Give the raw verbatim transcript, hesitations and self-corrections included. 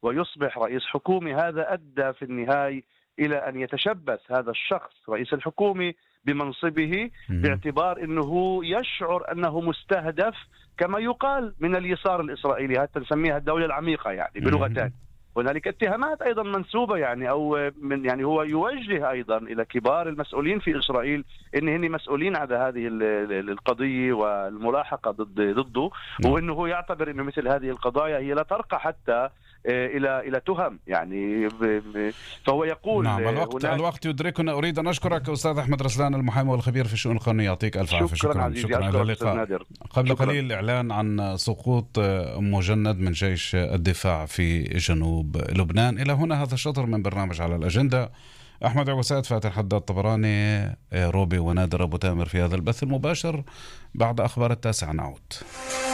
ويصبح رئيس حكومي. هذا أدى في النهاية إلى أن يتشبث هذا الشخص رئيس الحكومي بمنصبه، باعتبار أنه يشعر أنه مستهدف كما يقال من اليسار الإسرائيلي، حتى نسميها الدولة العميقة يعني بلغتان. هنالك اتهامات أيضا منسوبة يعني أو من يعني هو يوجه أيضا إلى كبار المسؤولين في إسرائيل إن هن مسؤولين على هذه القضية والملاحقة ضد ضده، وإنه يعتبر إنه مثل هذه القضايا هي لا ترقى حتى إلى إلى تهم يعني. فهو يقول نعم الوقت الوقت يدركنا. أريد أن أشكرك أستاذ أحمد رسلان المحامي والخبير في الشؤون القانونية، يعطيك ألف عافية. شكرا شكرا عزيزي. شكرا على اللقاء. قبل شكرا. قليل إعلان عن سقوط مجند من جيش الدفاع في جنوب لبنان. إلى هنا هذا الشطر من برنامج على الأجندة. أحمد عوسات، فاتن حداد الطبراني، روبي ونادر أبو تامر في هذا البث المباشر. بعد أخبار التاسع نعود.